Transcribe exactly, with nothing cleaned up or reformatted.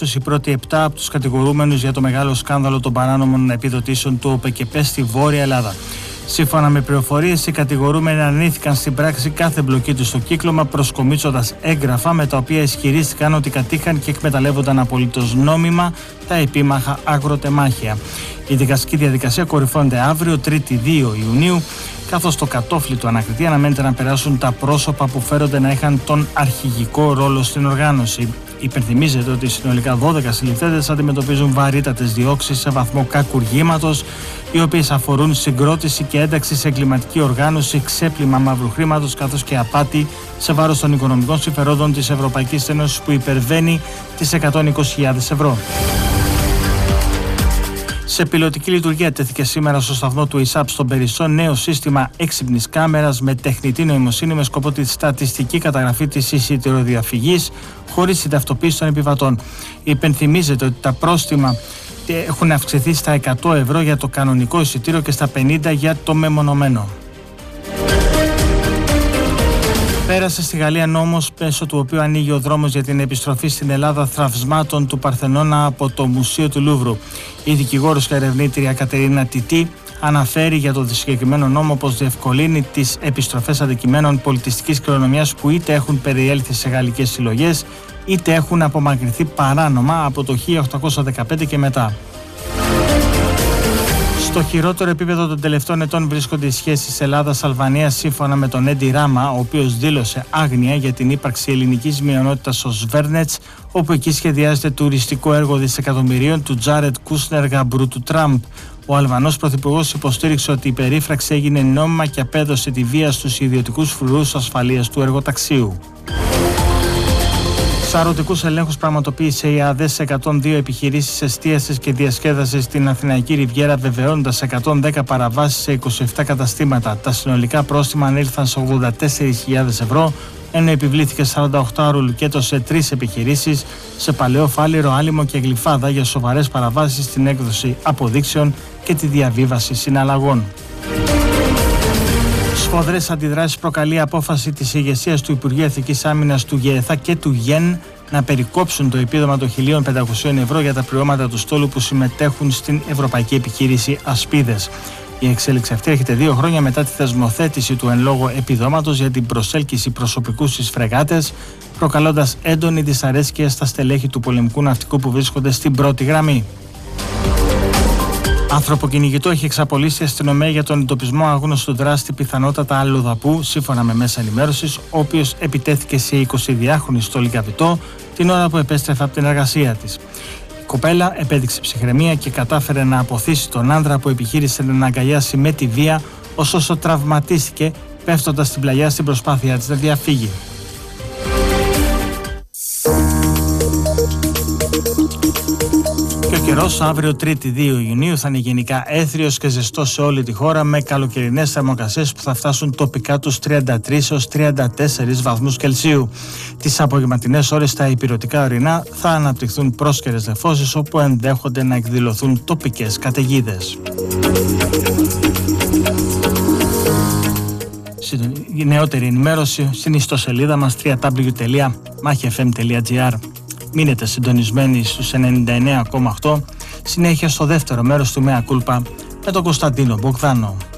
Οι πρώτοι επτά από τους κατηγορούμενους για το μεγάλο σκάνδαλο των παράνομων επιδοτήσεων του ΟΠΕΚΕΠΕ στη Βόρεια Ελλάδα. Σύμφωνα με πληροφορίες, οι κατηγορούμενοι αρνήθηκαν στην πράξη κάθε εμπλοκή τους στο κύκλωμα, προσκομίτσοντας έγγραφα με τα οποία ισχυρίστηκαν ότι κατήχαν και εκμεταλλεύονταν απολύτως νόμιμα τα επίμαχα αγροτεμάχια. Η δικαστική διαδικασία κορυφώνεται αύριο, Τρίτη δύο Ιουνίου, καθώς το κατόφλι του ανακριτή αναμένεται να περάσουν τα πρόσωπα που φέρονται να είχαν τον αρχηγικό ρόλο στην οργάνωση. Υπενθυμίζεται ότι συνολικά δώδεκα συλληφθέντες αντιμετωπίζουν βαρύτατες διώξεις σε βαθμό κακουργήματος, οι οποίες αφορούν συγκρότηση και ένταξη σε εγκληματική οργάνωση, ξέπλυμα μαύρου χρήματος καθώς και απάτη σε βάρος των οικονομικών συμφερόντων της Ευρωπαϊκής Ένωσης που υπερβαίνει τις εκατόν είκοσι χιλιάδες ευρώ. Σε πιλωτική λειτουργία τέθηκε σήμερα στο σταθμό του ΙΣΑΠ στον Περισσό νέο σύστημα έξυπνης κάμερας με τεχνητή νοημοσύνη με σκοπό τη στατιστική καταγραφή της εισιτηροδιαφυγής χωρίς την ταυτοποίηση των επιβατών. Υπενθυμίζεται ότι τα πρόστιμα έχουν αυξηθεί στα εκατό ευρώ για το κανονικό εισιτήριο και στα πενήντα για το μεμονωμένο. Πέρασε στη Γαλλία νόμος μέσω του οποίου ανοίγει ο δρόμος για την επιστροφή στην Ελλάδα θραυσμάτων του Παρθενώνα από το Μουσείο του Λούβρου. Η δικηγόρος και ερευνήτρια Κατερίνα Τιτή αναφέρει για το συγκεκριμένο νόμο πως διευκολύνει τις επιστροφές αντικειμένων πολιτιστικής κληρονομιάς που είτε έχουν περιέλθει σε γαλλικές συλλογές είτε έχουν απομακρυνθεί παράνομα από το χίλια οκτακόσια δεκαπέντε και μετά. Στο χειρότερο επίπεδο των τελευταίων ετών βρίσκονται οι σχέσεις Ελλάδας-Αλβανίας σύμφωνα με τον Έντι Ράμα, ο οποίος δήλωσε άγνοια για την ύπαρξη ελληνικής μειονότητας στο Σβέρνετς, όπου εκεί σχεδιάζεται τουριστικό έργο δισεκατομμυρίων του Τζάρετ Κούσνερ γαμπρού του Τραμπ. Ο Αλβανός πρωθυπουργός υποστήριξε ότι η περίφραξη έγινε νόμιμα και απέδωσε τη βία στους ιδιωτικούς φρουρούς ασφαλείας του εργοταξίου. Σαρωτικούς ελέγχους πραγματοποίησε η ΑΔΕ σε εκατόν δύο επιχειρήσεις εστίασης και διασκέδασης στην Αθηναϊκή Ριβιέρα, βεβαιώνοντας εκατόν δέκα παραβάσεις σε είκοσι επτά καταστήματα. Τα συνολικά πρόστιμα ανήλθαν σε ογδόντα τέσσερις χιλιάδες ευρώ, ενώ επιβλήθηκε σαράντα οκτώ ώρο λουκέτο σε τρεις επιχειρήσεις, σε Παλαιό Φάληρο, Άλυμο και Γλυφάδα για σοβαρές παραβάσεις στην έκδοση αποδείξεων και τη διαβίβαση συναλλαγών. Σφοδρές αντιδράσεις προκαλεί η απόφαση της ηγεσίας του Υπουργείου Εθνικής Άμυνας του ΓΕΘΑ και του ΓΕΝ να περικόψουν το επίδομα των χίλια πεντακόσια ευρώ για τα πληρώματα του στόλου που συμμετέχουν στην ευρωπαϊκή επιχείρηση Ασπίδες. Η εξέλιξη αυτή έρχεται δύο χρόνια μετά τη θεσμοθέτηση του εν λόγω επιδόματος για την προσέλκυση προσωπικού στις φρεγάτες, προκαλώντας έντονη δυσαρέσκεια στα στελέχη του πολεμικού ναυτικού που βρίσκονται στην πρώτη γραμμή. Ανθρωποκυνηγητό έχει εξαπολύσει η αστυνομία για τον εντοπισμό άγνωστου δράστη, πιθανότατα αλλοδαπού, σύμφωνα με μέσα ενημέρωσης, ο οποίος επιτέθηκε σε εικοσιδυάχρονη στο Λυκαβητό την ώρα που επέστρεφε από την εργασία της. Η κοπέλα επέδειξε ψυχραιμία και κατάφερε να αποθήσει τον άνδρα που επιχείρησε να αγκαλιάσει με τη βία, ωστόσο τραυματίστηκε πέφτοντας στην πλαγιά στην προσπάθειά της να διαφύγει. Και ο καιρός αύριο Τρίτη δύο Ιουνίου θα είναι γενικά έθριος και ζεστός σε όλη τη χώρα, με καλοκαιρινές θερμοκρασίες που θα φτάσουν τοπικά τους τριάντα τρεις έως τριάντα τέσσερις βαθμούς Κελσίου. Τις απογευματινές ώρες στα ηπειρωτικά ορεινά θα αναπτυχθούν πρόσκαιρες νεφώσεις, όπου ενδέχονται να εκδηλωθούν τοπικές καταιγίδες. Η νεότερη ενημέρωση στην ιστοσελίδα μας double-u double-u double-u τελεία μάχη εφ εμ τελεία τζι άρ. Μείνετε συντονισμένοι στους ενενήντα εννέα κόμμα οκτώ, συνέχεια στο δεύτερο μέρος του Μέα Κούλπα με τον Κωνσταντίνο Μπογδάνο.